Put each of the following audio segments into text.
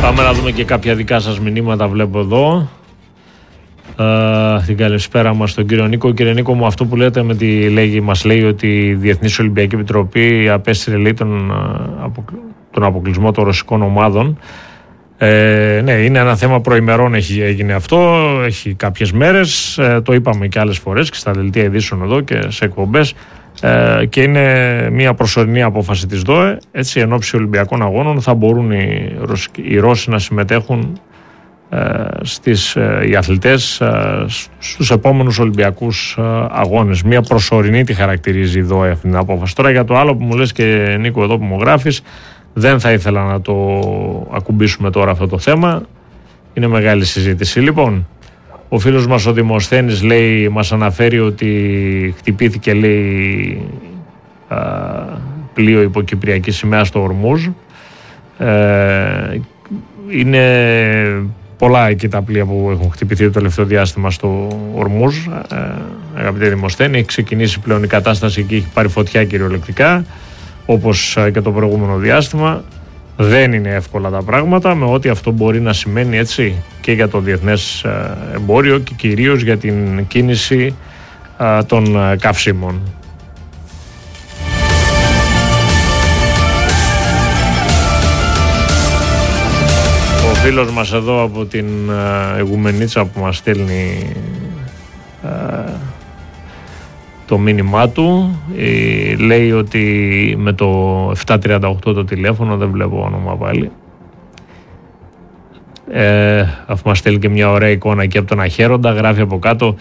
Πάμε να δούμε και κάποια δικά σας μηνύματα, βλέπω εδώ. Την καλησπέρα μας στον κύριο Νίκο. Κύριε Νίκο μου, αυτό που λέτε μας λέει ότι η Διεθνής Ολυμπιακή Επιτροπή απέστειλε, λέει, τον αποκλεισμό των ρωσικών ομάδων. Ναι, είναι ένα θέμα προημερών, έγινε αυτό, έχει κάποιες μέρες, το είπαμε και άλλες φορές και στα δελτία ειδήσεων εδώ και σε εκπομπές, και είναι μια προσωρινή απόφαση της ΔΟΕ. Έτσι, εν ώψη Ολυμπιακών Αγώνων θα μπορούν οι Ρώσοι να συμμετέχουν οι αθλητές στους επόμενους Ολυμπιακούς Αγώνες. Μια προσωρινή τη χαρακτηρίζει η ΔΟΕ αυτή την απόφαση. Τώρα για το άλλο που μου λες, και Νίκο, εδώ που μου γράφεις, δεν θα ήθελα να το ακουμπήσουμε τώρα αυτό το θέμα. Είναι μεγάλη συζήτηση. Λοιπόν, ο φίλος μας ο Δημοσθένης, λέει, μας αναφέρει ότι χτυπήθηκε, λέει, πλοίο υποκυπριακή σημαία στο Ορμούζ. Είναι πολλά εκεί τα πλοία που έχουν χτυπηθεί το τελευταίο διάστημα στο Ορμούζ. Αγαπητέ Δημοσθένη, έχει ξεκινήσει πλέον η κατάσταση και έχει πάρει φωτιά κυριολεκτικά, όπως και το προηγούμενο διάστημα. Δεν είναι εύκολα τα πράγματα, με ό,τι αυτό μπορεί να σημαίνει, έτσι, και για το διεθνές εμπόριο και κυρίως για την κίνηση των καυσίμων. Ο φίλος μας εδώ από την Ιγουμενίτσα που μας στέλνει το μήνυμά του, λέει ότι με το 738 το τηλέφωνο, δεν βλέπω όνομα πάλι, αφού μας στέλνει και μια ωραία εικόνα και από τον Αχέροντα, γράφει από κάτω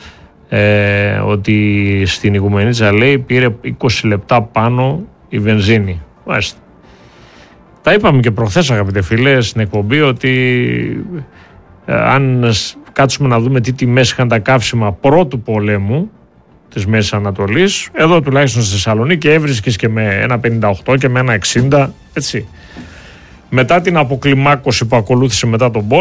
ότι στην Ιγουμενίτσα, λέει, πήρε 20 λεπτά πάνω η βενζίνη. Μάλιστα. Τα είπαμε και προχθές, αγαπητέ φίλε, στην εκπομπή, ότι αν κάτσουμε να δούμε τι τιμές είχαν τα καύσιμα πρώτου πολέμου της Μέσης Ανατολής, εδώ τουλάχιστον στη Θεσσαλονίκη έβρισκες και με ένα 58 και με ένα 60, έτσι. Μετά την αποκλιμάκωση που ακολούθησε μετά τον πόλεμο,